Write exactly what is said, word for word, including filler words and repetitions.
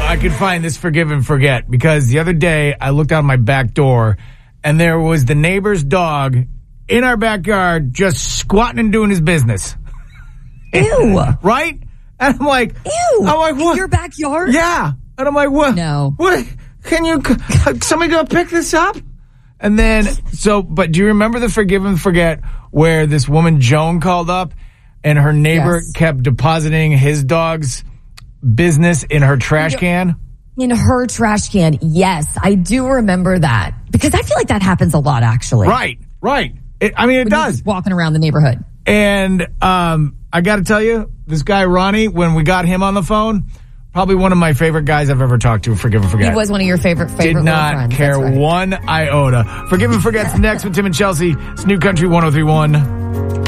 I could find this forgive and forget, because the other day I looked out my back door and there was the neighbor's dog in our backyard just squatting and doing his business. Ew. Right? And I'm like, ew. I'm like, what? In your backyard? Yeah. And I'm like, what? No. What? Can you, somebody go pick this up? And then, so, but do you remember the forgive and forget where this woman, Joan, called up and her neighbor Yes. kept depositing his dog's business in her trash can? In her trash can. Yes, I do remember that. Because I feel like that happens a lot, actually. Right, right. It, I mean, it When you're does. just walking around the neighborhood. And um, I got to tell you, this guy, Ronnie, when we got him on the phone, probably one of my favorite guys I've ever talked to. Forgive and forget. He was one of your favorite, favorite Did little not friends. care That's right. one iota. Forgive and forget's next with Tim and Chelsea. It's New Country one oh three one.